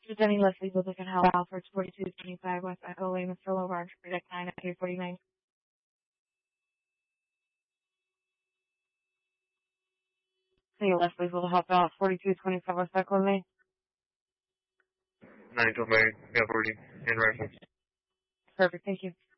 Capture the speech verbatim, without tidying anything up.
is Jenny Leslie with Looking How Alfred's forty-two twenty-five West Echo Lane, Philo Roger, Deck nine at three forty-nine. Jenny Leslie will help out forty-two twenty-five West Echo Lane. nine twelve, yeah, forty, in reference. Perfect, thank you.